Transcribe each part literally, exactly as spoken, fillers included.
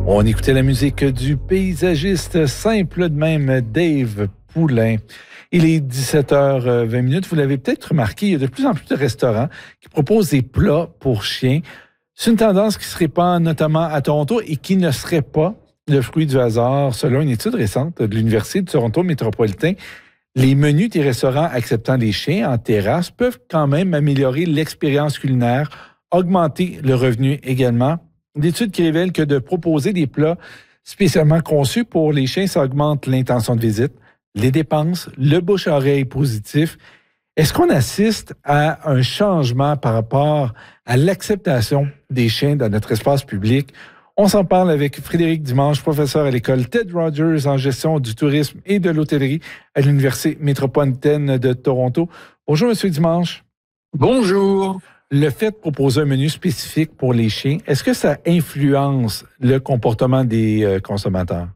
On écoutait la musique du paysagiste simple de même, Dave Poulain. Il est dix-sept heures vingt. Vous l'avez peut-être remarqué, il y a de plus en plus de restaurants qui proposent des plats pour chiens. C'est une tendance qui se répand notamment à Toronto et qui ne serait pas le fruit du hasard. Selon une étude récente de l'Université de Toronto métropolitain, les menus des restaurants acceptant les chiens en terrasse peuvent quand même améliorer l'expérience culinaire, augmenter le revenu également. Une étude qui révèle que de proposer des plats spécialement conçus pour les chiens, ça augmente l'intention de visite, les dépenses, le bouche-à-oreille positif. Est-ce qu'on assiste à un changement par rapport à l'acceptation des chiens dans notre espace public? On s'en parle avec Frédéric Dimanche, professeur à l'école Ted Rogers en gestion du tourisme et de l'hôtellerie à l'Université métropolitaine de Toronto. Bonjour, Monsieur Dimanche. Bonjour. Le fait de proposer un menu spécifique pour les chiens, est-ce que ça influence le comportement des euh, consommateurs?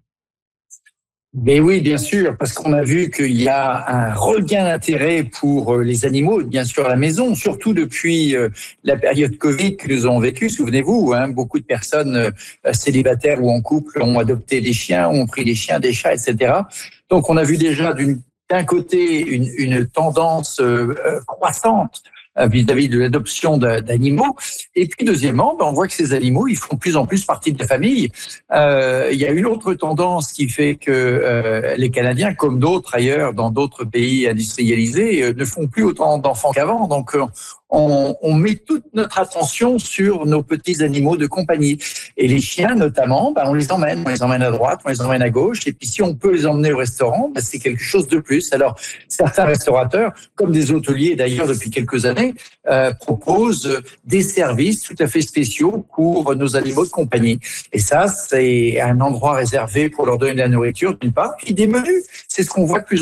Mais oui, bien sûr, parce qu'on a vu qu'il y a un regain d'intérêt pour les animaux, bien sûr à la maison, surtout depuis la période Covid que nous avons vécue. Souvenez-vous, hein, beaucoup de personnes euh, célibataires ou en couple ont adopté des chiens, ont pris des chiens, des chats, et cetera. Donc on a vu déjà d'une, d'un côté une, une tendance euh, croissante vis-à-vis de l'adoption d'animaux. Et puis, deuxièmement, ben, on voit que ces animaux, ils font de plus en plus partie de la famille. Euh, il y a une autre tendance qui fait que euh, les Canadiens, comme d'autres ailleurs, dans d'autres pays industrialisés, euh, ne font plus autant d'enfants qu'avant. Donc, euh, on, on met toute notre attention sur nos petits animaux de compagnie. Et les chiens, notamment, ben, on les emmène. On les emmène à droite, on les emmène à gauche. Et puis, si on peut les emmener au restaurant, ben, c'est quelque chose de plus. Alors, certains restaurateurs, comme des hôteliers d'ailleurs depuis quelques années, euh, proposent des services tout à fait spéciaux pour nos animaux de compagnie. Et ça, c'est un endroit réservé pour leur donner de la nourriture, d'une part, puis des menus. C'est ce qu'on voit de plus en